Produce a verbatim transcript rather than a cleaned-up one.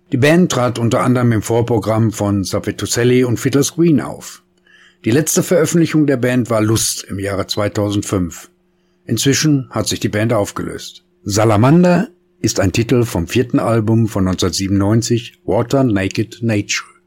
Die Band trat unter anderem im Vorprogramm von Savio Toselli und Fiddler's Green auf. Die letzte Veröffentlichung der Band war Lust im Jahre zweitausendfünf. Inzwischen hat sich die Band aufgelöst. Salamander ist ein Titel vom vierten Album von neunzehnhundertsiebenundneunzig, Water Naked Nature.